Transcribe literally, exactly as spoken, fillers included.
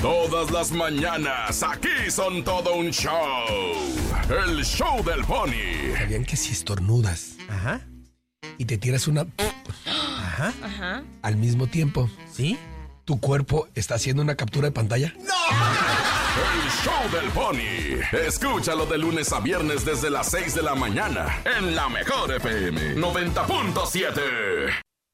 Todas las mañanas, aquí son todo un show. El show del Pony. ¿Sabían que si estornudas Ajá. y te tiras una Ajá. Ajá. al mismo tiempo, ¿Sí? tu cuerpo está haciendo una captura de pantalla? El show del Pony. Escúchalo de lunes a viernes desde las seis de la mañana en la mejor F M noventa punto siete.